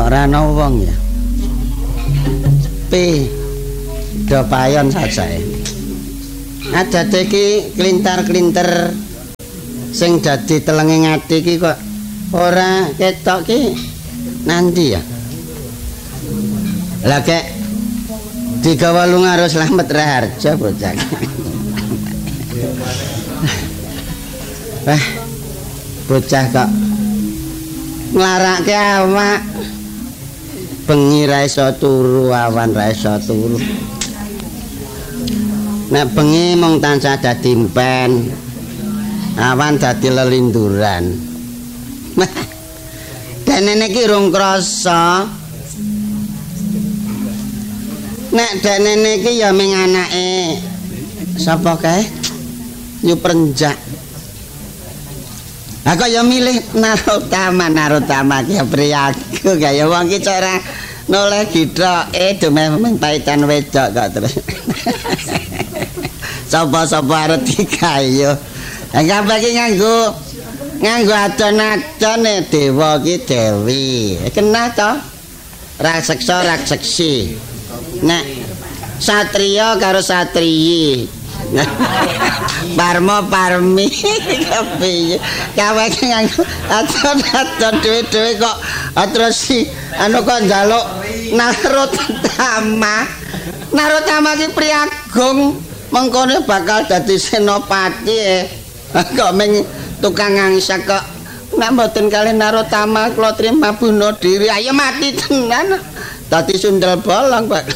ora ana wong ya. Do payon sajae. Adate iki klintar-klinter sing dadi telenge ngati iki kok ora ketok ki nanti ya. Lah kek digawa lunga harus Slamet Raharja bocah. Bocah kok nglarake awak bengi ra iso turu, awan ra iso turu. Nek bengi mung tansah dadi mpen, awan dadi lelinduran. Dene iki rung krasa. Nek dene iki ya ming anake sapa kae? Yu Prenjak. Aku ya milih Narotama ki priyaku kaya wong ki cara noleh githoke demeh paitan wedok kok terus. Sapa-sapa arep dikayu. Kabeh ki nganggo adon-adone dewa ki Dewi. Kena to? Raseksa raksesi. Nek satriya karo satriyi. Parmo parmi kepiye kawe nganggo adon-adon dhewe-dhewe kok terus si anu kok njaluk Narotama ki priagung mengkone bakal dadi senopati kok ming tukang ngangsak kok nek mboten kalih Narotama kula trima bunuh diri ayo mati tenan dadi sundel bolong Pak.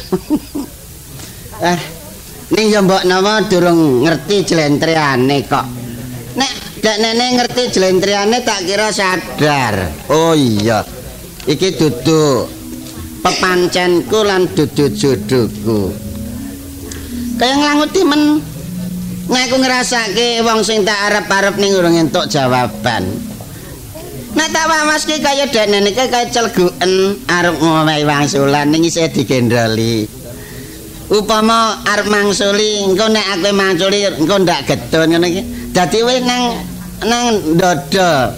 Ning ya mbok napa durung ngerti jlentreane kok. Nek dek nene ngerti jlentreane tak kira sadar. Oh iya. Iki dudu pepancenku lan dudu jodohku. Kaya nglanguti men nek aku ngrasake wong sing tak arep-arep ning urung entuk jawaban. Nek tak wawaske kaya dek nene kaya celguken arep ngomehi wangsulan ning isih digendoli. Upama arep mangsuli engko nek aku mangsuli engko ndak gedon ngono iki dadi wis nang dodo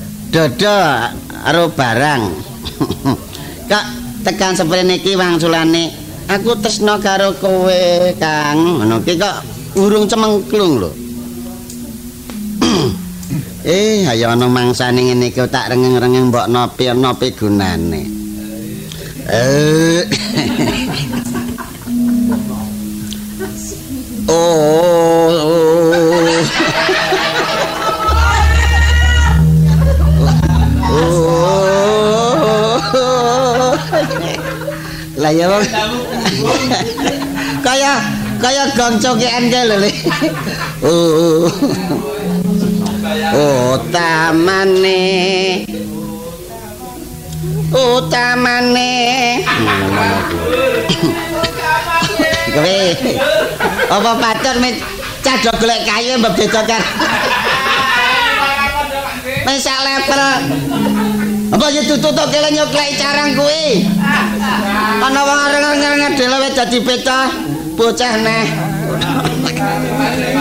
karo barang kak tekan seprene iki wangsulane aku tresno karo kowe Kang ngono iki kok urung cemengklung lho. Ayo ana mangsane ngene iki tak rengeng-rengeng mbok nopi gunane. Lah ya wong kaya gong cokean kae lho. Utamane kowe apa patur cah do golek kayu mbok beda kan wis sak level apa ya tutuk kele nyoklek carang kuwi ana wong areng-areng dhewe dadi pecah bocah neh